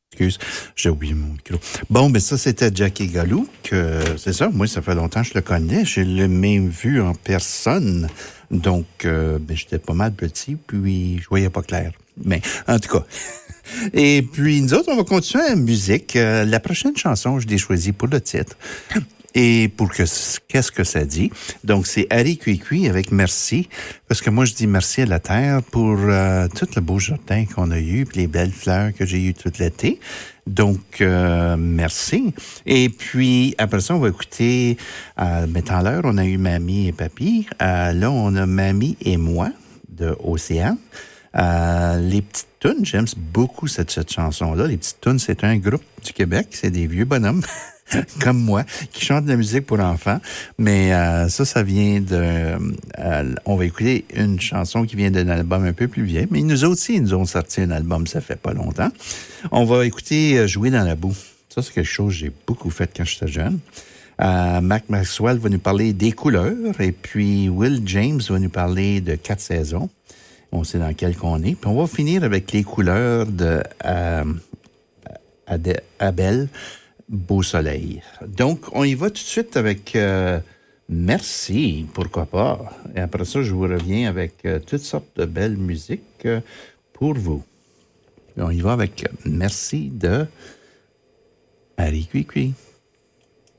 Excuse, j'ai oublié mon micro. Bon, ben ça, c'était Jackie Galou, que c'est ça, moi, ça fait longtemps que je le connais. Je l'ai même vu en personne. Donc, ben, j'étais pas mal petit, puis je voyais pas clair. Mais, en tout cas. Et puis, nous autres, on va continuer la musique. La prochaine chanson, je l'ai choisie pour le titre. Et pour que qu'est-ce que ça dit? Donc, c'est Harry Cuicui avec Merci. Parce que moi, je dis merci à la terre pour tout le beau jardin qu'on a eu, puis les belles fleurs que j'ai eues tout l'été. Donc, merci. Et puis, après ça, on va écouter, mettant l'heure, on a eu Mamie et Papy. Là, on a Mamie et moi de Océane. Les petites tounes, j'aime beaucoup cette chanson-là. Les petites tounes, c'est un groupe du Québec, c'est des vieux bonhommes. Comme moi, qui chantent de la musique pour enfants. Mais ça vient de... on va écouter une chanson qui vient d'un album un peu plus vieil. Mais nous aussi, ils nous ont sorti un album, ça fait pas longtemps. On va écouter Jouer dans la boue. Ça, c'est quelque chose que j'ai beaucoup fait quand j'étais jeune. Mac Maxwell va nous parler des couleurs. Et puis Will James va nous parler de 4 saisons. On sait dans quelle qu'on est. Puis on va finir avec les couleurs de Abel Beau Soleil. Donc, on y va tout de suite avec Merci, pourquoi pas. Et après ça, je vous reviens avec toutes sortes de belles musiques pour vous. Et on y va avec Merci de Harry Cuicui.